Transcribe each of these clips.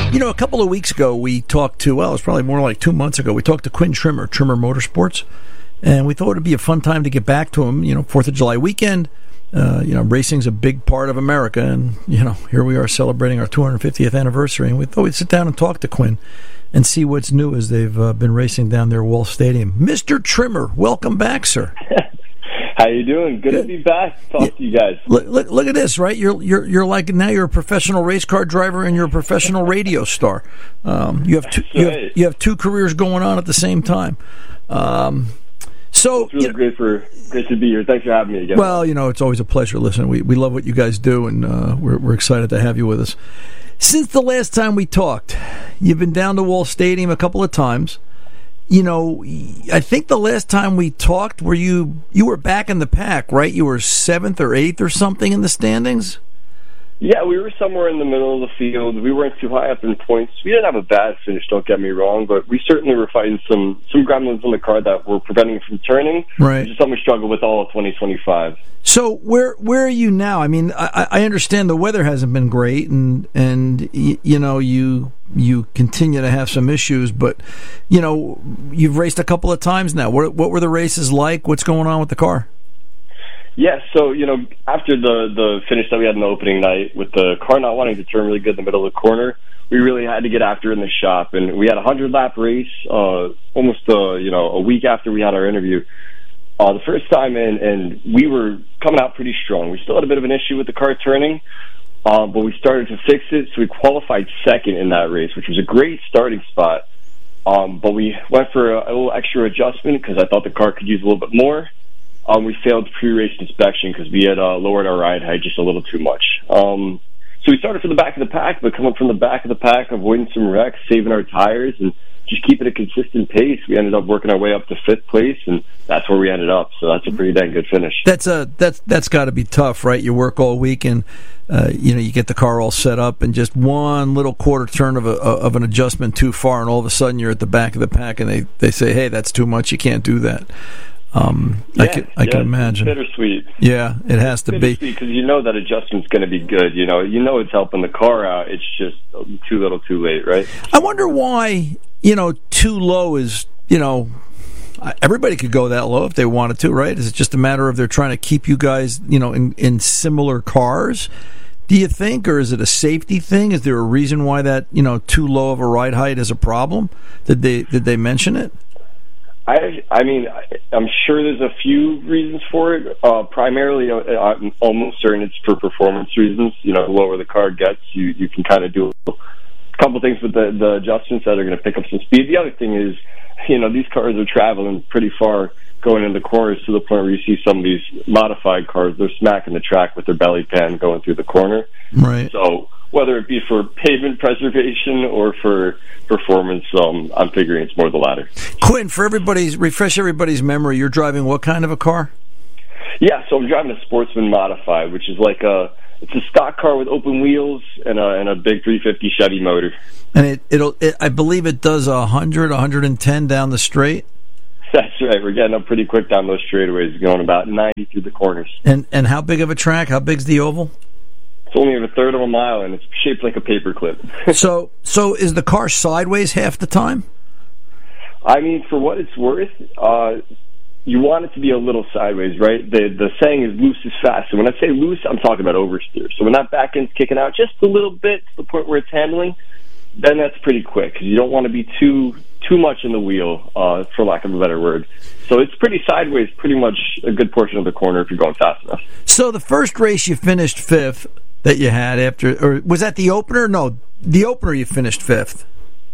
You know, a couple of weeks ago, we talked to, well, it was probably more like 2 months ago, we talked to Quinn Trimmer, Trimmer Motorsports, and we thought it would be a fun time to get back to him. You know, 4th of July weekend, racing's a big part of America, and, here we are celebrating our 250th anniversary, and we thought we'd sit down and talk to Quinn and see what's new as they've been racing down there at Wall Stadium. Mr. Trimmer, welcome back, sir. How you doing? Good to be back. Talk to you guys. Look at this, right? You're like, now you're a professional race car driver and you're a professional radio star. You have two careers going on at the same time. So it's really great to be here. Thanks for having me again. Well, it's always a pleasure. Listen, we love what you guys do, and we're excited to have you with us. Since the last time we talked, you've been down to Wall Stadium a couple of times. I think the last time we talked, you were back in the pack, right? You were 7th or 8th or something in the standings? Yeah, we were somewhere in the middle of the field. We weren't too high up in points. We didn't have a bad finish, don't get me wrong, but we certainly were fighting some gremlins in the car that were preventing it from turning. Right. Which is something we struggled with all of 2025. So where are you now? I mean, I understand the weather hasn't been great, and you continue to have some issues, but you've raced a couple of times now. What were the races like? What's going on with the car? Yeah, so, after the finish that we had in the opening night, with the car not wanting to turn really good in the middle of the corner, we really had to get after it in the shop. And we had a 100-lap race almost a week after we had our interview. The first time, and we were coming out pretty strong. We still had a bit of an issue with the car turning, but we started to fix it, so we qualified second in that race, which was a great starting spot. But we went for a little extra adjustment because I thought the car could use a little bit more. We failed pre-race inspection because we had lowered our ride height just a little too much. So we started from the back of the pack, but coming from the back of the pack, avoiding some wrecks, saving our tires, and just keeping a consistent pace, we ended up working our way up to 5th place, and that's where we ended up. So that's a pretty dang good finish. That's got to be tough, right? You work all week, and you get the car all set up, and just one little quarter turn of an adjustment too far, and all of a sudden you're at the back of the pack, and they say, "Hey, that's too much. You can't do that." I can imagine. It's bittersweet. Yeah, it has to be, because that adjustment's going to be good. It's helping the car out. It's just too little, too late, right? I wonder why too low is everybody could go that low if they wanted to, right? Is it just a matter of they're trying to keep you guys in similar cars? Do you think, or is it a safety thing? Is there a reason why that too low of a ride height is a problem? Did they mention it? I mean, I'm sure there's a few reasons for it. Primarily, I'm almost certain it's for performance reasons. The lower the car gets, you can kind of do a couple things with the adjustments that are going to pick up some speed. The other thing is, these cars are traveling pretty far going into the corners to the point where you see some of these modified cars, they're smacking the track with their belly pan going through the corner. Right. So whether it be for pavement preservation or for performance, I'm figuring it's more the latter. Quinn, refresh everybody's memory, you're driving what kind of a car? Yeah, so I'm driving a Sportsman Modified, which is like it's a stock car with open wheels and a big 350 Chevy motor. And I believe it does 100, 110 down the straight? That's right. We're getting up pretty quick down those straightaways, going about 90 through the corners. And how big of a track? How big's the oval? It's only a third of a mile, and it's shaped like a paperclip. So is the car sideways half the time? I mean, for what it's worth, you want it to be a little sideways, right? The saying is loose is fast. And when I say loose, I'm talking about oversteer. So when that back end's kicking out just a little bit to the point where it's handling, then that's pretty quick, because you don't want to be too much in the wheel, for lack of a better word. So it's pretty sideways, pretty much a good portion of the corner if you're going fast enough. So the first race you finished 5th that you had after, or was that the opener? No, the opener you finished 5th.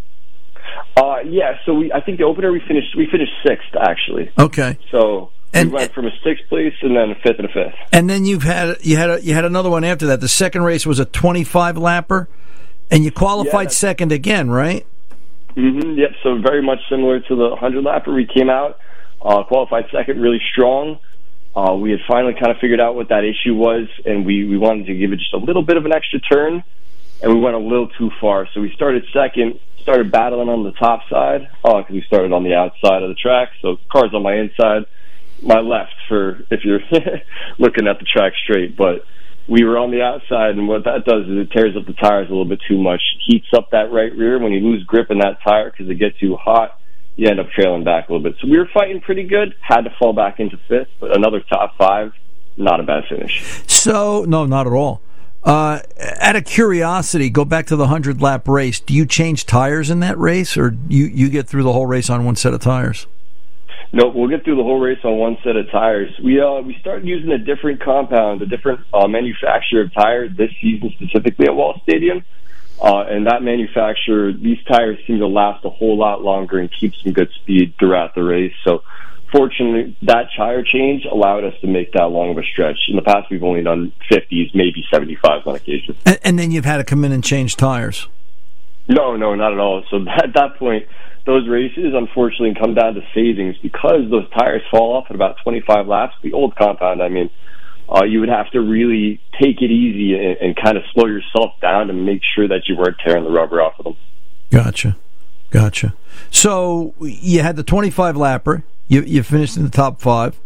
Yeah, so I think the opener we finished 6th, actually. Okay. So we went from a 6th place and then a 5th and a 5th. And then you had another one after that. The second race was a 25 lapper, and you qualified second again, right? Mm-hmm. Yep. So very much similar to the 100 lapper. We came out, qualified second, really strong. We had finally kind of figured out what that issue was, and we wanted to give it just a little bit of an extra turn, and we went a little too far. So we started second, started battling on the top side, because we started on the outside of the track. So car's on my inside, my left, for if you're looking at the track straight. But we were on the outside, and what that does is it tears up the tires a little bit too much, heats up that right rear. When you lose grip in that tire because it gets too hot, you end up trailing back a little bit. So we were fighting pretty good, had to fall back into fifth, but another top five, not a bad finish. So, no, not at all. Out of curiosity, go back to the 100-lap race. Do you change tires in that race, or you get through the whole race on one set of tires? Nope, we'll get through the whole race on one set of tires. We started using a different compound, a different manufacturer of tires this season, specifically at Wall Stadium. And that manufacturer, these tires seem to last a whole lot longer and keep some good speed throughout the race. So, fortunately, that tire change allowed us to make that long of a stretch. In the past, we've only done 50s, maybe 75s on occasion. And then you've had to come in and change tires? No, not at all. So at that point, those races, unfortunately, come down to savings because those tires fall off at about 25 laps. The old compound, you would have to really take it easy and kind of slow yourself down to make sure that you weren't tearing the rubber off of them. Gotcha. So you had the 25-lapper. You finished in the top five.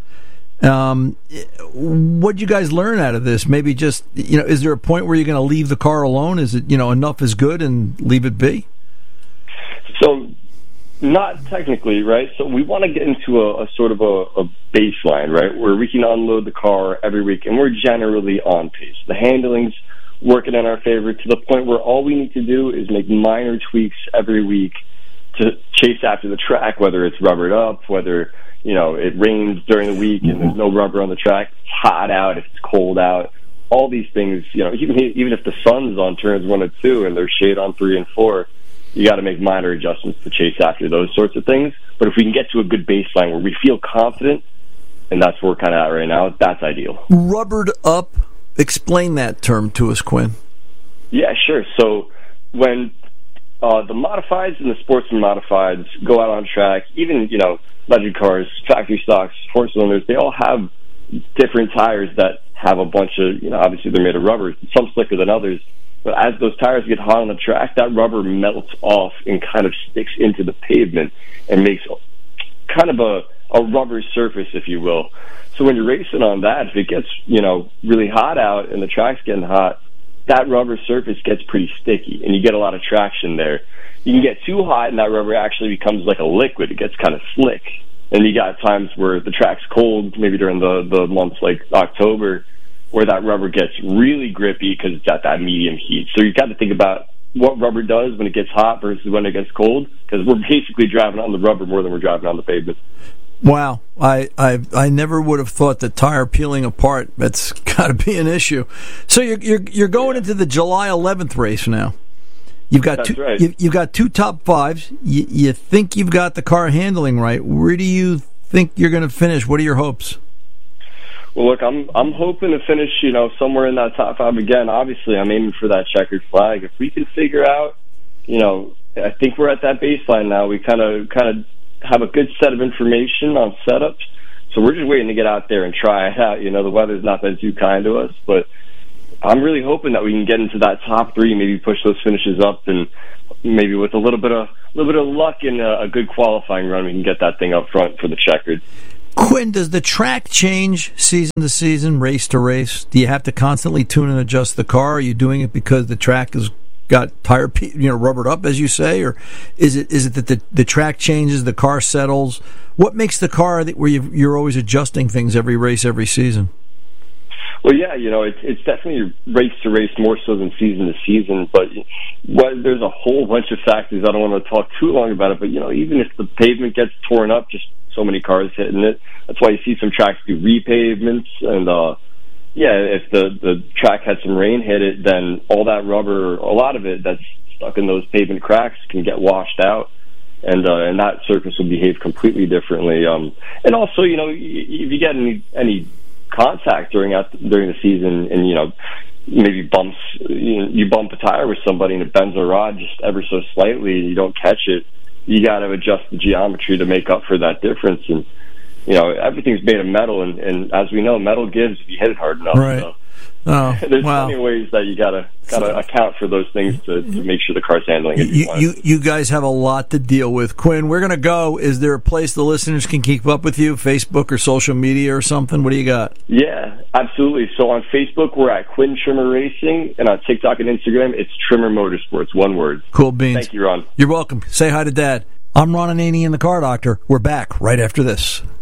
What'd you guys learn out of this? Maybe just, is there a point where you're going to leave the car alone? Is it, enough is good and leave it be? So, not technically, right? So we want to get into a sort of a baseline, right, where we can unload the car every week, and we're generally on pace. The handling's working in our favor to the point where all we need to do is make minor tweaks every week to chase after the track, whether it's rubbered up, whether, it rains during the week and there's no rubber on the track, it's hot out, if it's cold out, all these things, even if the sun's on turns 1 and 2 and there's shade on 3 and 4, you got to make minor adjustments to chase after those sorts of things. But if we can get to a good baseline where we feel confident, and that's where we're kind of at right now, that's ideal. Rubbered up, explain that term to us, Quinn. Yeah, sure. So when the modifieds and the sportsman modifieds go out on track, even, legend cars, factory stocks, 4-cylinders, they all have different tires that have a bunch of, obviously they're made of rubber, some slicker than others. But as those tires get hot on the track, that rubber melts off and kind of sticks into the pavement and makes kind of a rubber surface, if you will. So when you're racing on that, if it gets, really hot out and the track's getting hot, that rubber surface gets pretty sticky and you get a lot of traction there. You can get too hot and that rubber actually becomes like a liquid. It gets kind of slick. And you got times where the track's cold, maybe during the months like October, where that rubber gets really grippy because it's at that medium heat. So you've got to think about what rubber does when it gets hot versus when it gets cold, because we're basically driving on the rubber more than we're driving on the pavement. Wow, I never would have thought that tire peeling apart, that's got to be an issue. So you're going into the July 11th race now. That's right. You've got two top fives. You think you've got the car handling right. Where do you think you're going to finish? What are your hopes? Well, look, I'm hoping to finish, somewhere in that top five again. Obviously, I'm aiming for that checkered flag. If we can figure out, I think we're at that baseline now. We kind of have a good set of information on setups, so we're just waiting to get out there and try it out. The weather's not been too kind to us, but I'm really hoping that we can get into that top three, maybe push those finishes up, and maybe with a little bit of luck and a good qualifying run, we can get that thing up front for the checkered. Quinn, does the track change season to season, race to race? Do you have to constantly tune and adjust the car? Are you doing it because the track has got rubbered up, as you say, or is it that the track changes, the car settles? What makes the car where you're always adjusting things every race, every season? Well, yeah, it's definitely race to race more so than season to season, but there's a whole bunch of factors. I don't want to talk too long about it, but, even if the pavement gets torn up, just so many cars hitting it, that's why you see some tracks do repavements, and, if the track had some rain hit it, then all that rubber, a lot of it that's stuck in those pavement cracks can get washed out, and that surface will behave completely differently. And also, if you get any contact during the season, and maybe bumps, you bump a tire with somebody and it bends a rod just ever so slightly, and you don't catch it, you got to adjust the geometry to make up for that difference. And everything's made of metal, and as we know, metal gives if you hit it hard enough. Right. So Oh, there's plenty of ways that you gotta account for those things to make sure the car's handling it. You guys have a lot to deal with. Quinn, we're going to go. Is there a place the listeners can keep up with you, Facebook or social media or something? What do you got? Yeah, absolutely. So on Facebook, we're at Quinn Trimmer Racing, and on TikTok and Instagram, it's Trimmer Motorsports, one word. Cool beans. Thank you, Ron. You're welcome. Say hi to Dad. I'm Ron Ananian, the Car Doctor. We're back right after this.